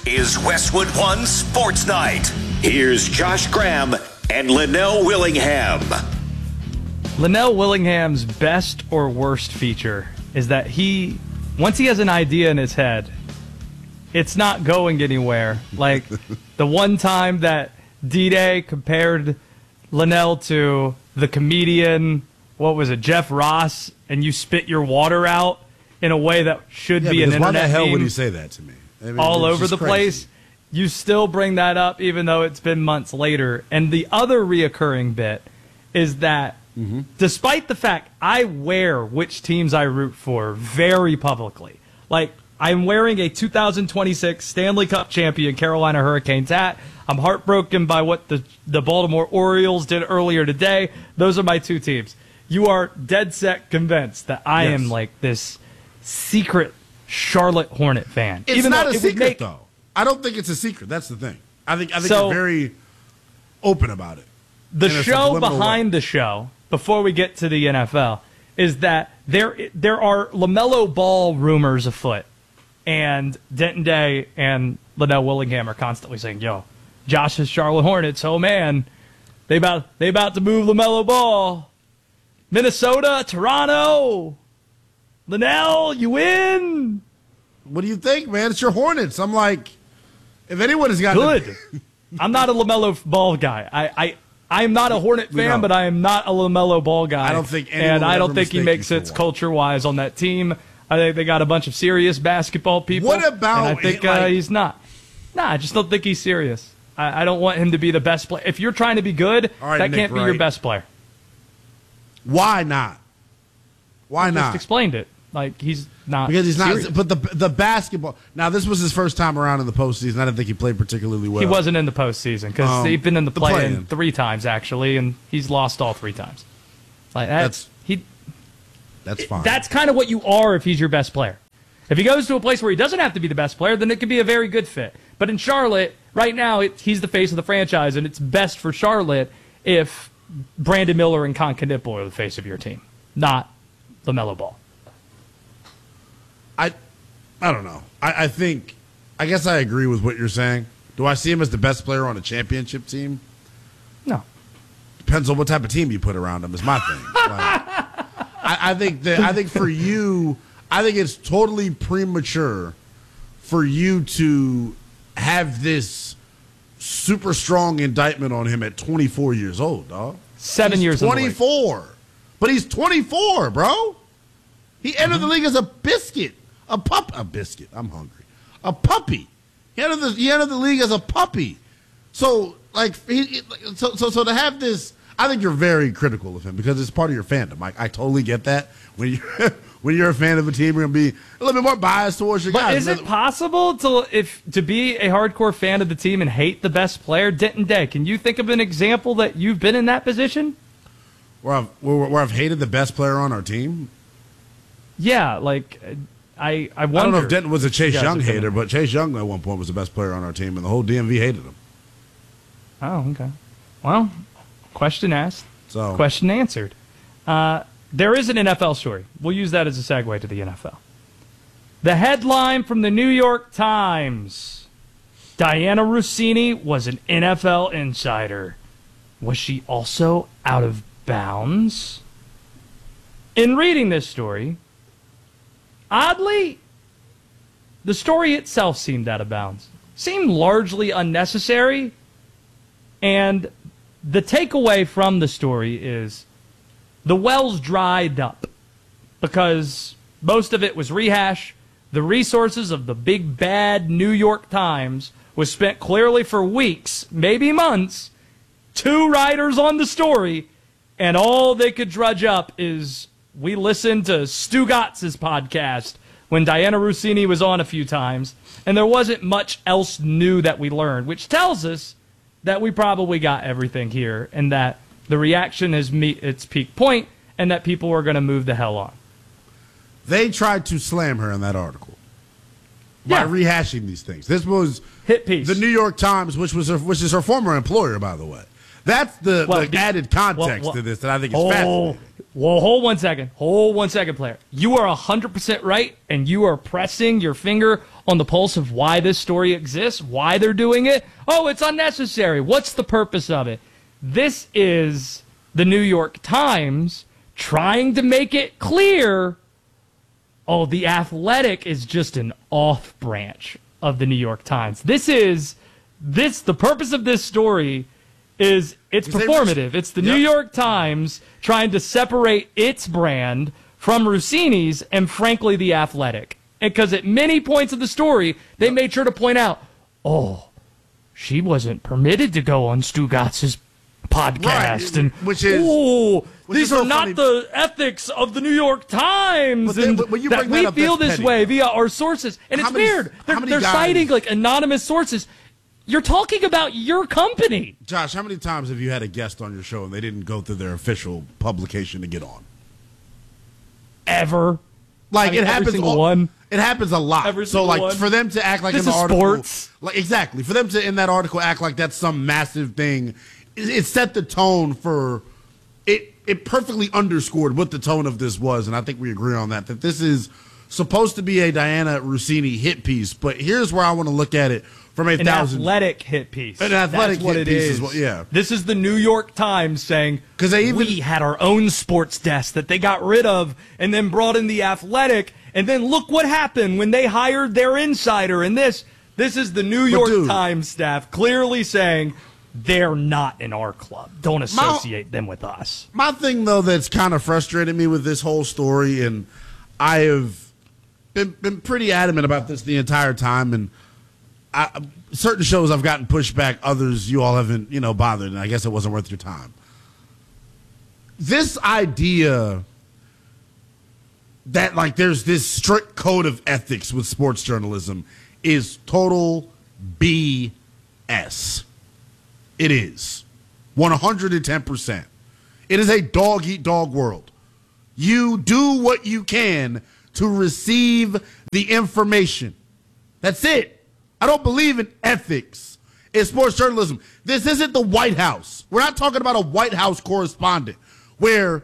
is Westwood One Sports Night. Here's Josh Graham and Linnell Willingham. Linnell Willingham's best or worst feature is that once he has an idea in his head, it's not going anywhere. Like the one time that D-Day compared Linnell to the comedian, what was it, Jeff Ross, and you spit your water out in a way that should be an internet why the hell meme would he say that to me? I mean, all over the crazy. place. You still bring that up even though it's been months later. And the other reoccurring bit is that despite the fact I wear which teams I root for very publicly, like I'm wearing a 2026 Stanley Cup champion Carolina Hurricanes hat. I'm heartbroken by what the Baltimore Orioles did earlier today. Those are my two teams. You are dead set convinced that I am like this secret Charlotte Hornet fan. It's even not though a secret, though. I don't think it's a secret. That's the thing. I think So- you're very open about it. The in a show subliminal behind the show, before we get to the NFL, is that there are LaMelo Ball rumors afoot, and Denton Day and Linnell Willingham are constantly saying, "Yo, Josh's Charlotte Hornets, oh man, they about to move LaMelo Ball, Minnesota, Toronto, Linnell, you win." What do you think, man? It's your Hornets. I'm like, if anyone has got Good. I'm not a LaMelo Ball guy. I'm not a Hornet fan, but I am not a LaMelo Ball guy. I don't think anyone and will I don't ever think he mistake makes you for sense one. culture-wise on that team. I think they got a bunch of serious basketball people. What about and I think like- he's not. Nah, I just don't think he's serious. I don't want him to be the best player. If you're trying to be good, All right, that Nick can't be your Wright. best player. Why not? Why I not? just explained it. Like, he's not Because he's serious. not. But the basketball. Now, this was his first time around in the postseason. I didn't think he played particularly well. He wasn't in the postseason because he's been in the play-in play-in. 3 times, actually, and he's lost all 3 times. Like That's fine. That's kind of what you are if he's your best player. If he goes to a place where he doesn't have to be the best player, then it could be a very good fit. But in Charlotte, right now, he's the face of the franchise, and it's best for Charlotte if Brandon Miller and Con Knipple are the face of your team, not LaMelo Ball. I don't know. I guess I agree with what you're saying. Do I see him as the best player on a championship team? No. Depends on what type of team you put around him. Is my thing. I think for you, I think it's totally premature for you to have this super strong indictment on him at 24 years old, dog. 7 years in the league. 24. But he's 24, bro. He entered the league as a biscuit. A biscuit. I'm hungry. A puppy. He entered the league as a puppy. So, like, so to have this, I think you're very critical of him because it's part of your fandom. I totally get that. When you're a fan of a team, you're gonna be a little bit more biased towards your But guys. is it possible to be a hardcore fan of the team and hate the best player? Denton Day, can you think of an example that you've been in that position? where I've hated the best player on our team? Yeah, like I wonder. I don't know if Denton was a Chase You guys Young have been hater, in- but Chase Young at one point was the best player on our team, and the whole DMV hated him. Oh, okay. Well, question asked, So question answered. There is an NFL story. We'll use that as a segue to the NFL. The headline from the New York Times: Diana Rossini was an NFL insider. Was she also out of bounds? In reading this story, oddly, the story itself seemed out of bounds. Seemed largely unnecessary. And the takeaway from the story is the wells dried up because most of it was rehash. The resources of the big bad New York Times was spent clearly for weeks, maybe months, 2 writers on the story, and all they could drudge up is we listened to Stu Gotz's podcast when Diana Rossini was on a few times, and there wasn't much else new that we learned, which tells us that we probably got everything here and that the reaction has met its peak point and that people are going to move the hell on. they tried to slam her in that article by rehashing these things. This was hit piece. The New York Times, which is her former employer, by the way. That's the added context to this that I think is fascinating. Well, hold 1 second. Hold 1 second, player. You are 100% right, and you are pressing your finger on the pulse of why this story exists, why they're doing it. Oh, it's unnecessary. What's the purpose of it? This is the New York Times trying to make it clear, oh, The Athletic is just an off branch of the New York Times. The purpose of this story is it's performative. It's the New York Times trying to separate its brand from Rossini's and, frankly, The Athletic. Because at many points of the story, they made sure to point out, oh, she wasn't permitted to go on Stugatz's podcast. Right, and these are not the ethics of the New York Times. But when you bring we that up, feel that's this petty, way though. via our sources. And it's weird. They're guys- citing like anonymous sources. You're talking about your company. Josh, how many times have you had a guest on your show and they didn't go through their official publication to get on? Ever. Like, I mean, it every happens single one. It happens a lot. Every So, single like, one. for them to act like This in the is article, sports. like exactly, for them to in that article act like that's some massive thing, it set the tone for it. It perfectly underscored what the tone of this was, and I think we agree on that. That this is supposed to be a Diana Rossini hit piece, but here's where I want to look at it from An athletic hit piece. An athletic That's what hit it piece is. is what- yeah. This is the New York Times saying, 'Cause they even- we had our own sports desk that they got rid of and then brought in the Athletic, and then look what happened when they hired their insider. And this is the New York dude, Times staff clearly saying, they're not in our club. Don't associate them with us. My thing, though, that's kind of frustrated me with this whole story, and I have been pretty adamant about this the entire time, and certain shows I've gotten pushed back, others you all haven't, bothered, and I guess it wasn't worth your time. This idea that, like, there's this strict code of ethics with sports journalism is total BS. It is. 110%. It is a dog-eat-dog world. You do what you can to receive the information. That's it. I don't believe in ethics in sports journalism. This isn't the White House. We're not talking about a White House correspondent where,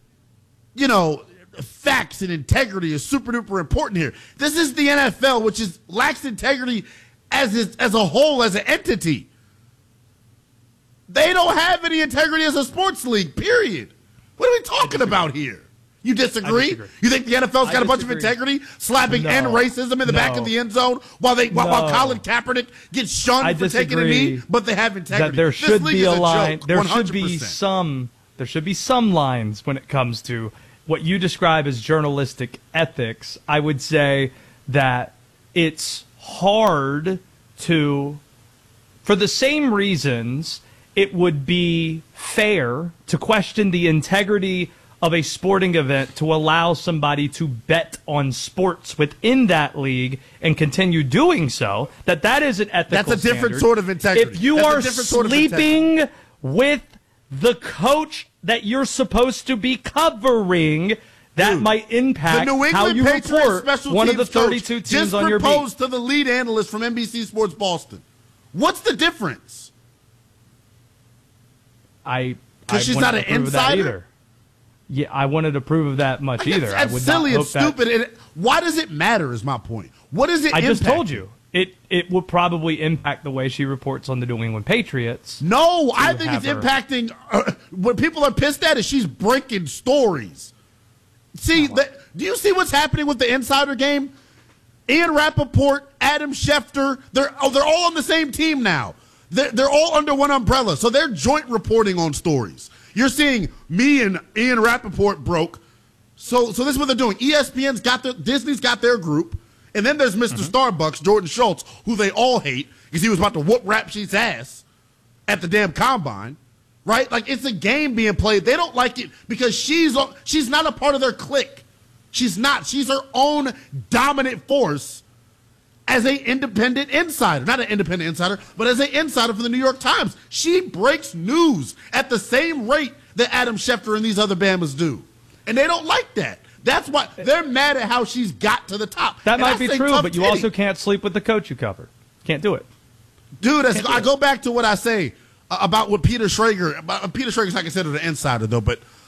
facts and integrity is super duper important here. This is the NFL, which lacks integrity as a whole, as an entity. They don't have any integrity as a sports league, period. What are we talking about here? You disagree? You think the NFL's got a bunch of integrity, slapping end racism in the back of the end zone while Colin Kaepernick gets shunned for taking a knee, but they have integrity? That there should be a line. Joke, there 100%. should be some lines when it comes to what you describe as journalistic ethics. I would say that it's hard to, for the same reasons, it would be fair to question the integrity of a sporting event to allow somebody to bet on sports within that league and continue doing so. That is an ethical That's a different standard. sort of integrity. If you That's a are different sort of sleeping with the coach that you're supposed to be covering, that might impact the New how England you Patriots report special one of the teams coach 32 teams just on your beat. proposed to the lead analyst from NBC Sports Boston. What's the difference? I she's wouldn't not an approve of that insider? either. Yeah, I wouldn't approve of that much either. I That's would silly not and hope that- stupid. And why does it matter is my point. What does it I just impact? told you. It would probably impact the way she reports on the New England Patriots. No, I think it's have her- impacting. What people are pissed at is she's breaking stories. See, do you see what's happening with the Insider game? Ian Rappaport, Adam Schefter, they're all on the same team now. They're all under one umbrella, so they're joint reporting on stories. You're seeing me and Ian Rappaport broke. So this is what they're doing. Disney's got their group, and then there's Mr. Starbucks, Jordan Schultz, who they all hate because he was about to whoop Rap Sheet's ass at the damn combine, right? Like, it's a game being played. They don't like it because she's not a part of their clique. She's not. She's her own dominant force as an independent insider. Not an independent insider, but as an insider for the New York Times. She breaks news at the same rate that Adam Schefter and these other Bamas do. And they don't like that. That's why they're mad at how she's got to the top. That And might I be say true, tough but you titty. also can't sleep with the coach you cover. Can't do it. Dude, I go back to what I say about what Peter Schrager. Peter Schrager's not considered an insider, though, but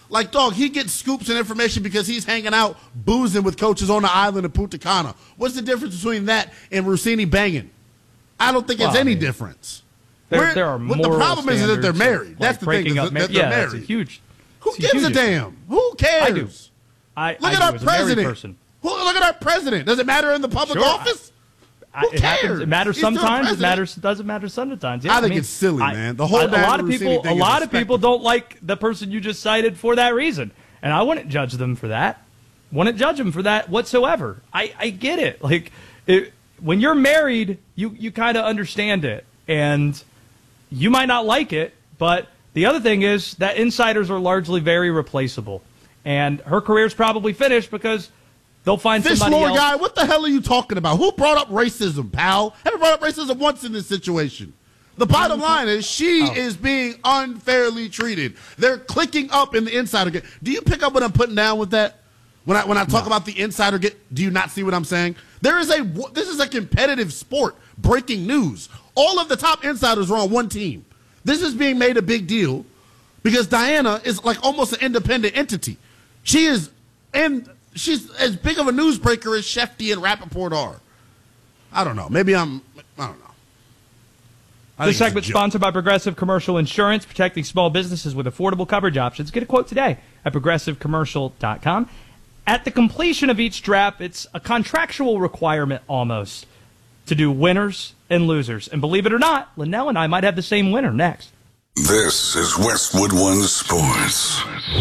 Like, dog, he gets scoops and information because he's hanging out boozing with coaches on the island of Punta Cana. What's the difference between that and Rossini banging? I don't think it's any difference. There are what the problem is that they're married. That's the thing. That they're married. That's a huge. Who gives a damn? Who cares? I do. Look at our president. Look at our president. Does it matter in the public office? Who cares? It matters sometimes. It doesn't matter sometimes. Yeah, I think it's silly, man. The whole a lot of people don't like the person you just cited for that reason, and I wouldn't judge them for that. Wouldn't judge them for that whatsoever. I get it. Like when you're married, you kind of understand it, and you might not like it, but the other thing is that insiders are largely very replaceable, and her career's probably finished because they'll find somebody else. Guy, what the hell are you talking about? Who brought up racism, pal? Haven't brought up racism once in this situation. The bottom line is she is being unfairly treated. They're clicking up in the insider game. Do you pick up what I'm putting down with that? When I talk about the insider game, do you not see what I'm saying? This is a competitive sport. Breaking news. All of the top insiders are on one team. This is being made a big deal because Diana is like almost an independent entity. She's as big of a newsbreaker as Shefty and Rappaport are. I don't know. I don't know. This segment sponsored by Progressive Commercial Insurance, protecting small businesses with affordable coverage options. Get a quote today at progressivecommercial.com. At the completion of each draft, it's a contractual requirement almost to do winners and losers. And believe it or not, Linnell and I might have the same winner next. This is Westwood One Sports.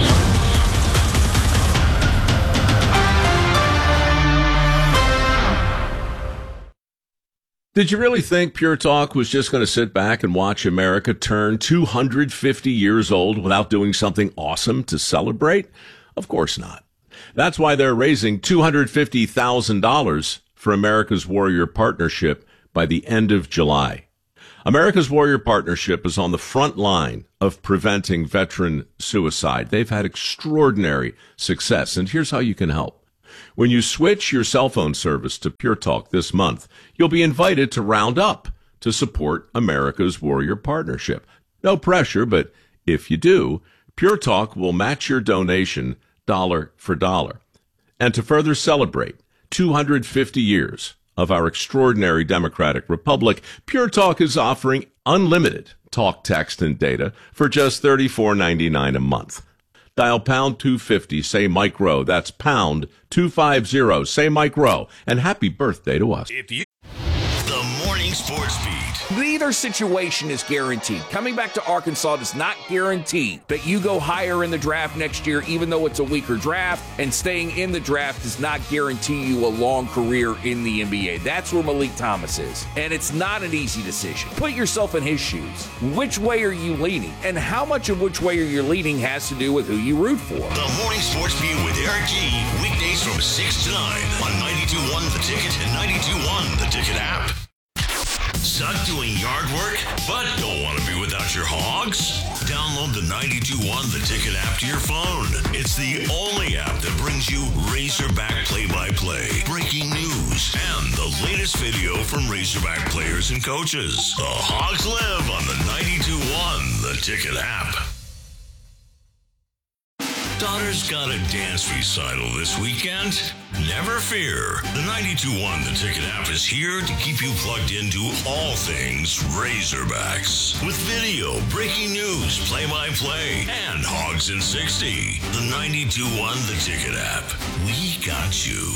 Did you really think Pure Talk was just going to sit back and watch America turn 250 years old without doing something awesome to celebrate? Of course not. That's why they're raising $250,000 for America's Warrior Partnership by the end of July. America's Warrior Partnership is on the front line of preventing veteran suicide. They've had extraordinary success, and here's how you can help. When you switch your cell phone service to Pure Talk this month, you'll be invited to round up to support America's Warrior Partnership. No pressure, but if you do, Pure Talk will match your donation dollar for dollar. And to further celebrate 250 years of our extraordinary democratic republic, Pure Talk is offering unlimited talk, text, and data for just $34.99 a month. Dial pound 250, say Mike Rowe. That's pound 250, say Mike Rowe. And happy birthday to us. The Morning Sports Beat. Neither situation is guaranteed. Coming back to Arkansas does not guarantee that you go higher in the draft next year, even though it's a weaker draft, and staying in the draft does not guarantee you a long career in the NBA. That's where Malik Thomas is, and it's not an easy decision. Put yourself in his shoes. Which way are you leaning? And how much of which way you're leaning has to do with who you root for. The Morning Sports Beat with Eric G. Weekdays from 6 to 9 on 92.1 The Ticket and 92.1 The Ticket app. Suck doing yard work, but don't want to be without your hogs? Download the 92.1 The Ticket app to your phone. It's the only app that brings you Razorback play-by-play, breaking news, and the latest video from Razorback players and coaches. The Hogs live on the 92.1 The Ticket app. Daughter's got a dance recital this weekend? Never fear. The 92.1 The Ticket app is here to keep you plugged into all things Razorbacks. With video, breaking news, play-by-play, and Hogs in 60. The 92.1 The Ticket app. We got you.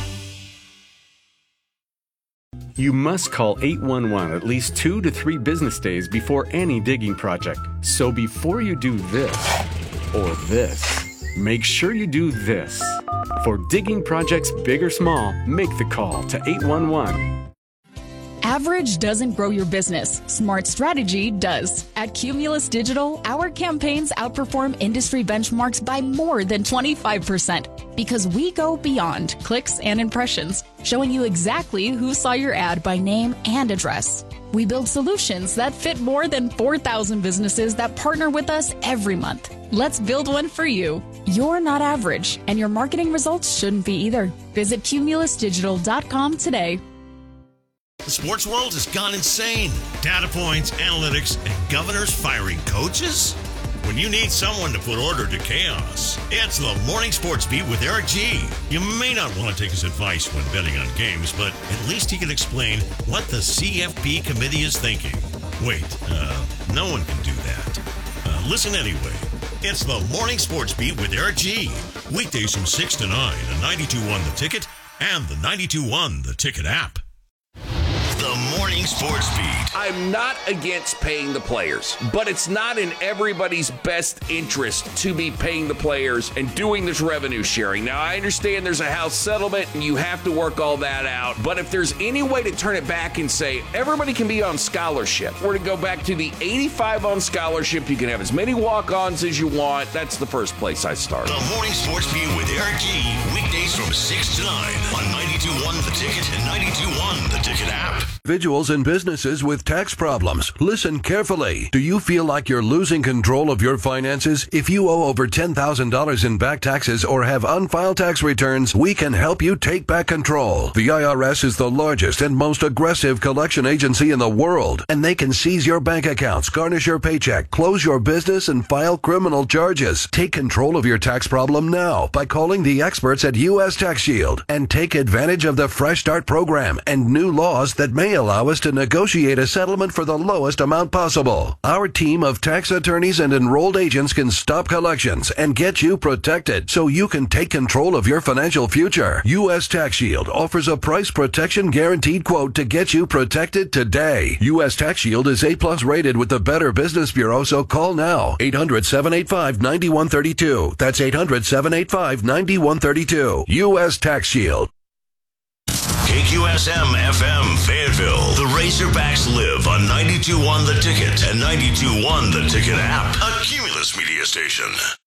You must call 811 at least 2 to 3 business days before any digging project. So before you do this or this, make sure you do this. For digging projects big or small, make the call to 811. Average doesn't grow your business. Smart strategy does. At Cumulus Digital, our campaigns outperform industry benchmarks by more than 25% because we go beyond clicks and impressions, showing you exactly who saw your ad by name and address. We build solutions that fit more than 4,000 businesses that partner with us every month. Let's build one for you. You're not average, and your marketing results shouldn't be either. Visit cumulusdigital.com today. The sports world has gone insane. Data points, analytics, and governors firing coaches? When you need someone to put order to chaos, it's the Morning Sports Beat with Eric G. You may not want to take his advice when betting on games, but at least he can explain what the CFP committee is thinking. Wait, no one can do that. Listen anyway. It's the Morning Sports Beat with Eric G. Weekdays from 6 to 9 on 92.1 The Ticket and the 92.1 The Ticket app. The Morning Sports Beat. I'm not against paying the players, but it's not in everybody's best interest to be paying the players and doing this revenue sharing. Now, I understand there's a House settlement and you have to work all that out, but if there's any way to turn it back and say everybody can be on scholarship, or to go back to the 85 on scholarship, you can have as many walk-ons as you want, that's the first place I start. The Morning Sports Beat with Eric G. Weekdays from 6 to 9 on 92.1 The Ticket and 92.1 The Ticket app. Individuals and businesses with tax problems. Listen carefully. Do you feel like you're losing control of your finances? If you owe over $10,000 in back taxes or have unfiled tax returns, we can help you take back control. The IRS is the largest and most aggressive collection agency in the world, and they can seize your bank accounts, garnish your paycheck, close your business, and file criminal charges. Take control of your tax problem now by calling the experts at U.S. Tax Shield and take advantage of the Fresh Start program and new laws that may allow us to negotiate a settlement for the lowest amount possible. Our team of tax attorneys and enrolled agents can stop collections and get you protected so you can take control of your financial future. U.S. Tax Shield offers a price protection guaranteed quote to get you protected today. U.S. Tax Shield is A+ rated with the Better Business Bureau, so call now. 800-785-9132. That's 800-785-9132. U.S. Tax Shield. KQSM FM Fayetteville. The Razorbacks live on 92.1 The Ticket and 92.1 The Ticket app. A Cumulus media station.